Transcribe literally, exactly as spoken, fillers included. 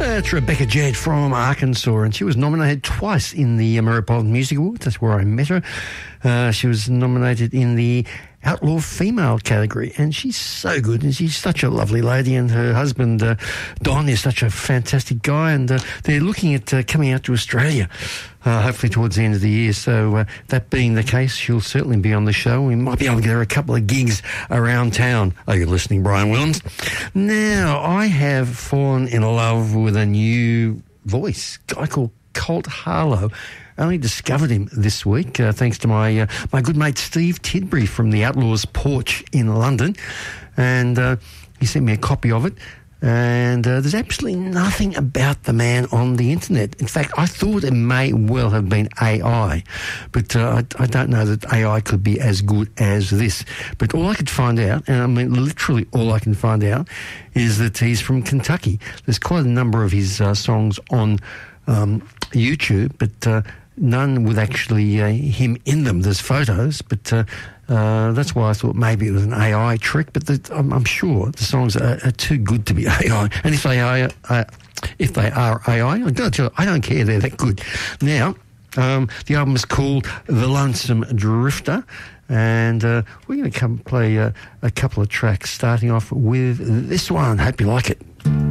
That's Rebecca Jedd from Arkansas, and she was nominated twice in the Ameripolitan Music Awards. That's where I met her. Uh, she was nominated in the Outlaw Female category, and she's so good, and she's such a lovely lady, and her husband, uh, Don, is such a fantastic guy, and uh, they're looking at uh, coming out to Australia, uh, hopefully towards the end of the year. So uh, that being the case, she'll certainly be on the show. We might be able to get her a couple of gigs around town. Are you listening, Brian Williams? Now, I have fallen in love with a new voice, a guy called Colt Harlow. I only discovered him this week, uh, thanks to my uh, my good mate Steve Tidbury from the Outlaws Porch in London, and uh, he sent me a copy of it. And uh, there's absolutely nothing about the man on the internet. In fact, I thought it may well have been A I, but uh, I, I don't know that A I could be as good as this. But all I could find out, and I mean literally all I can find out, is that he's from Kentucky. There's quite a number of his uh, songs on um, YouTube, but uh, none with actually uh, him in them. There's photos, but uh, uh, that's why I thought maybe it was an A I trick. But the, I'm, I'm sure the songs are, are too good to be A I. And if they are, uh, if they are A I, I don't, I don't care. They're that good. Now, um, the album is called The Lonesome Drifter, and uh, we're going to come play uh, a couple of tracks, starting off with this one. Hope you like it.